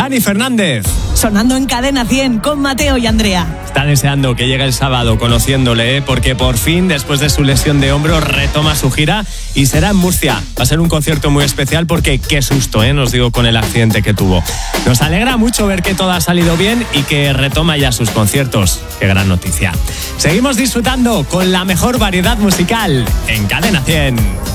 Dani Fernández. Sonando en Cadena 100 con Mateo y Andrea. Está deseando que llegue el sábado conociéndole, porque por fin, después de su lesión de hombro, retoma su gira y será en Murcia. Va a ser un concierto muy especial porque qué susto, nos digo, con el accidente que tuvo. Nos alegra mucho ver que todo ha salido bien y que retoma ya sus conciertos. Qué gran noticia. Seguimos disfrutando con la mejor variedad musical en Cadena 100.